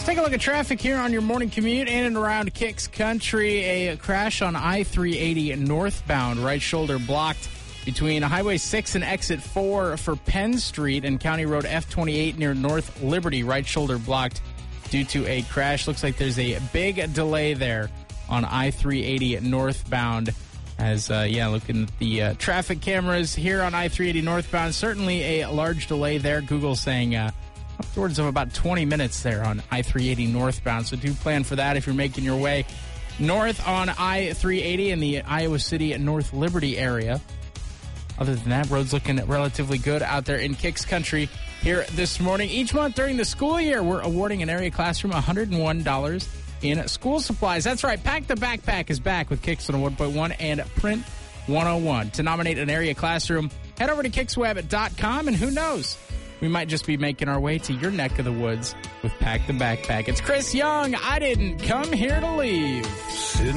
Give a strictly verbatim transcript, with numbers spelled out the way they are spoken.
take a look at traffic here on your morning commute in and around Kicks Country. A crash on I three eighty northbound, right shoulder blocked between Highway six and Exit four for Penn Street, and County Road F twenty-eight near North Liberty, right shoulder blocked due to a crash. Looks like there's a big delay there on I three eighty northbound. As, uh, yeah, looking at the uh, traffic cameras here on I three eighty northbound, certainly a large delay there. Google saying uh, upwards of about twenty minutes there on I three eighty northbound. So do plan for that if you're making your way north on I three eighty in the Iowa City and North Liberty area. Other than that, roads looking relatively good out there in Kicks Country here this morning. Each month during the school year, we're awarding an area classroom one hundred one dollars in school supplies. That's right. Pack the Backpack is back with Kicks one oh one point one and Print one oh one. To nominate an area classroom, head over to kiks web dot com, and who knows, we might just be making our way to your neck of the woods with Pack the Backpack. It's Chris Young. I didn't come here to leave.